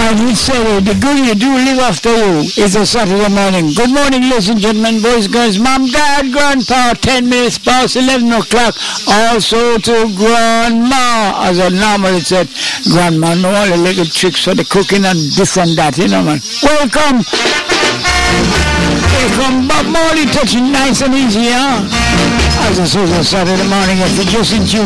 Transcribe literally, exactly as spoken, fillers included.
And he said, the good you do live after you is a Saturday morning. Good morning, ladies and gentlemen, boys, girls, mom, dad, grandpa, ten minutes past eleven o'clock. Also to grandma, as I normally said, grandma know all the little tricks for the cooking and this and that, you know, man. Welcome. Welcome, Bob Marley, touching nice and easy, huh? As I said on Saturday morning, if you're just in tune